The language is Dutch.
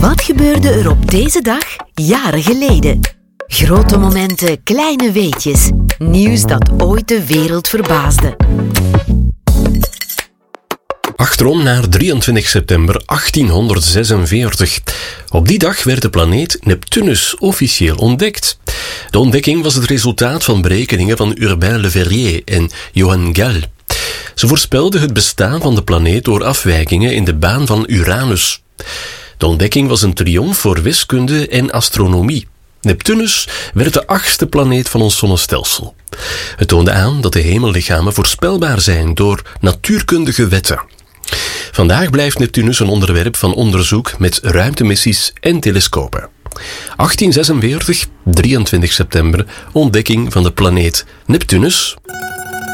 Wat gebeurde er op deze dag jaren geleden? Grote momenten, kleine weetjes. Nieuws dat ooit de wereld verbaasde. Achterom naar 23 september 1846. Op die dag werd de planeet Neptunus officieel ontdekt. De ontdekking was het resultaat van berekeningen van Urbain Le Verrier en Johann Galle. Ze voorspelden het bestaan van de planeet door afwijkingen in de baan van Uranus. De ontdekking was een triomf voor wiskunde en astronomie. Neptunus werd de 8e planeet van ons zonnestelsel. Het toonde aan dat de hemellichamen voorspelbaar zijn door natuurkundige wetten. Vandaag blijft Neptunus een onderwerp van onderzoek met ruimtemissies en telescopen. 1846, 23 september, ontdekking van de planeet Neptunus.